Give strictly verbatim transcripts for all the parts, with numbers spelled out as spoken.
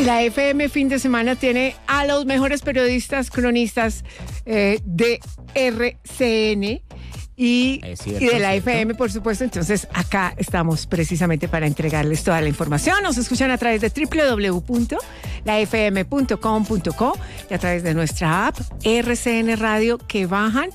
La F M fin de semana tiene a los mejores periodistas, cronistas eh, de R C N y, cierto, y de la cierto. F M, por supuesto. Entonces, acá estamos precisamente para entregarles toda la información. Nos escuchan a través de doble u doble u doble u punto la f m punto com punto co y a través de nuestra app R C N Radio, que bajan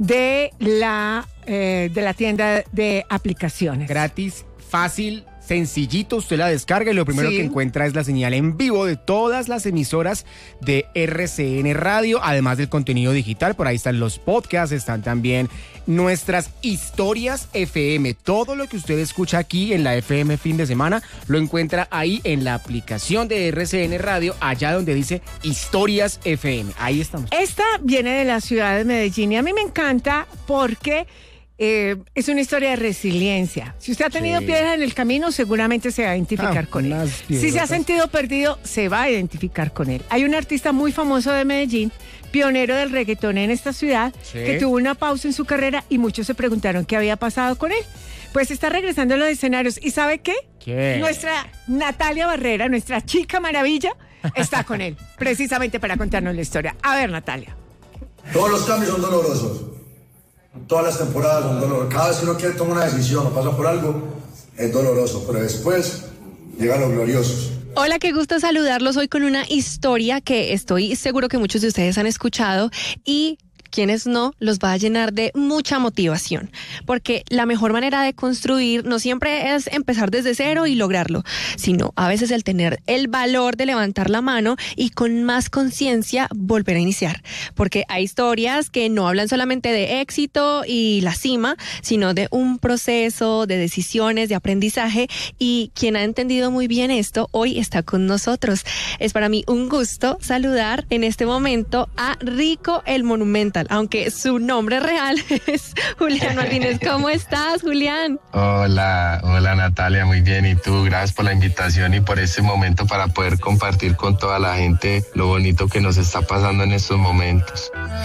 de la, eh, de la tienda de aplicaciones. Gratis, fácil, sencillito, usted la descarga y lo primero Sí. que encuentra es la señal en vivo de todas las emisoras de R C N Radio, además del contenido digital. Por ahí están los podcasts, están también nuestras historias F M. Todo lo que usted escucha aquí en la F M fin de semana lo encuentra ahí en la aplicación de R C N Radio, allá donde dice historias F M. Ahí estamos. Esta viene de la ciudad de Medellín y a mí me encanta porque eh, es una historia de resiliencia. Si usted ha tenido Sí. piedras en el camino, seguramente se va a identificar Ah, con él. unas Si se ha piedrotas. sentido perdido, se va a identificar con él. Hay un artista muy famoso de Medellín, pionero del reggaetón en esta ciudad, Sí. que tuvo una pausa en su carrera y muchos se preguntaron qué había pasado con él. Pues está regresando a los escenarios. ¿Y sabe qué? ¿Qué? Nuestra Natalia Barrera, nuestra chica maravilla, está con él, precisamente para contarnos la historia. A ver, Natalia. Todos los cambios son dolorosos. Todas las temporadas son dolorosas. Cada vez que uno quiere tomar una decisión o pasa por algo, es doloroso. Pero después llegan los gloriosos. Hola, qué gusto saludarlos hoy con una historia que estoy seguro que muchos de ustedes han escuchado y quienes no, los va a llenar de mucha motivación, porque la mejor manera de construir no siempre es empezar desde cero y lograrlo, sino a veces el tener el valor de levantar la mano y con más conciencia volver a iniciar, porque hay historias que no hablan solamente de éxito y la cima, sino de un proceso, de decisiones, de aprendizaje, y quien ha entendido muy bien esto hoy está con nosotros. Es para mí un gusto saludar en este momento a Rico el Monumental, aunque su nombre real es Julián Martínez. ¿Cómo estás, Julián? Hola, hola Natalia, muy bien. ¿Y tú? Gracias por la invitación y por este momento para poder compartir con toda la gente lo bonito que nos está pasando en estos momentos.